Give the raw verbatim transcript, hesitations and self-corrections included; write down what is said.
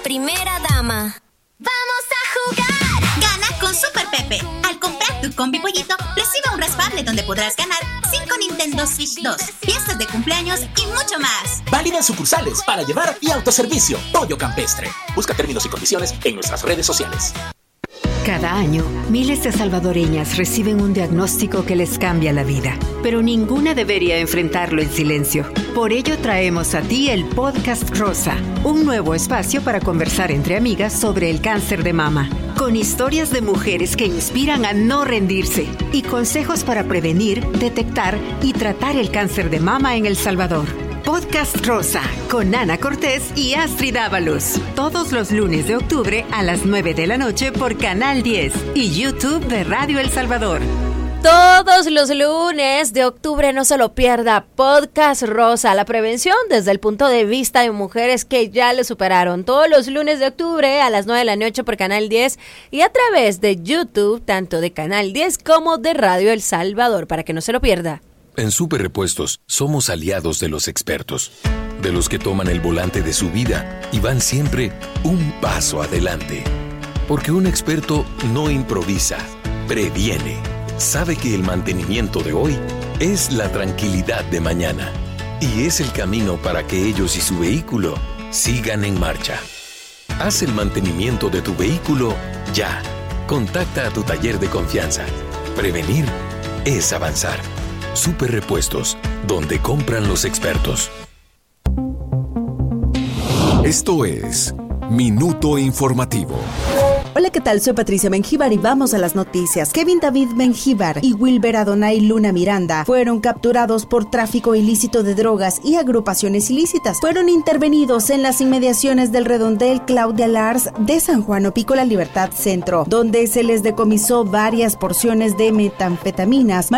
primera dama. ¡Vamos a jugar! Gana con Super Pepe. Al comprar tu combi pollito, recibe un raspable donde podrás ganar cinco Nintendo Switch dos, fiestas de cumpleaños y mucho más. Válida en sucursales, para llevar y autoservicio. Pollo Campestre. Busca términos y condiciones en nuestras redes sociales. Cada año, miles de salvadoreñas reciben un diagnóstico que les cambia la vida, pero ninguna debería enfrentarlo en silencio. Por ello traemos a ti el Podcast Rosa, un nuevo espacio para conversar entre amigas sobre el cáncer de mama, con historias de mujeres que inspiran a no rendirse y consejos para prevenir, detectar y tratar el cáncer de mama en El Salvador. Podcast Rosa, con Ana Cortés y Astrid Ábalos. Todos los lunes de octubre a las nueve de la noche por Canal diez y YouTube de Radio El Salvador. Todos los lunes de octubre no se lo pierda. Podcast Rosa, la prevención desde el punto de vista de mujeres que ya lo superaron. Todos los lunes de octubre a las nueve de la noche por Canal diez y a través de YouTube, tanto de Canal diez como de Radio El Salvador, para que no se lo pierda. En Super Repuestos somos aliados de los expertos, de los que toman el volante de su vida y van siempre un paso adelante. Porque un experto no improvisa, previene. Sabe que el mantenimiento de hoy es la tranquilidad de mañana y es el camino para que ellos y su vehículo sigan en marcha. Haz el mantenimiento de tu vehículo ya. Contacta a tu taller de confianza. Prevenir es avanzar. Super Repuestos, donde compran los expertos. Esto es Minuto Informativo. Hola, ¿qué tal? Soy Patricia Mengíbar y vamos a las noticias. Kevin David Mengíbar y Wilber Adonai Luna Miranda fueron capturados por tráfico ilícito de drogas y agrupaciones ilícitas. Fueron intervenidos en las inmediaciones del redondel Claudia Lars de San Juan Opícola Libertad Centro, donde se les decomisó varias porciones de metanfetaminas,